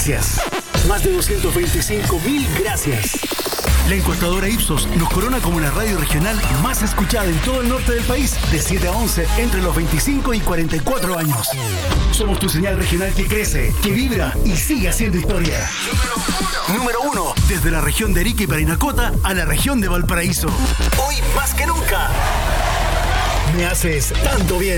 gracias. Más de 225.000 gracias. La encuestadora Ipsos nos corona como la radio regional más escuchada en todo el norte del país, de 7 a 11, entre los 25 y 44 años. Somos tu señal regional que crece, que vibra y sigue haciendo historia. Número 1, desde la región de Arica y Parinacota a la región de Valparaíso. Hoy más que nunca, me haces tanto bien.